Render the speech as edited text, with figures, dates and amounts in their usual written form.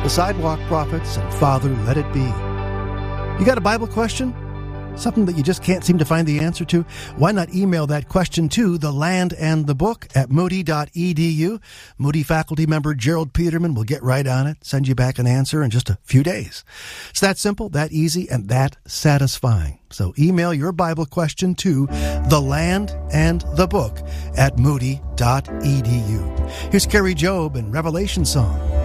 The Sidewalk Prophets and Father Let It Be. You got a Bible question? Something that you just can't seem to find the answer to? Why not email that question to The Land and the Book at moody.edu. Moody faculty member Gerald Peterman will get right on it, send you back an answer in just a few days. It's that simple, that easy, and that satisfying. So email your Bible question to The Land and the Book at moody.edu. Here's Carrie Job and Revelation Song.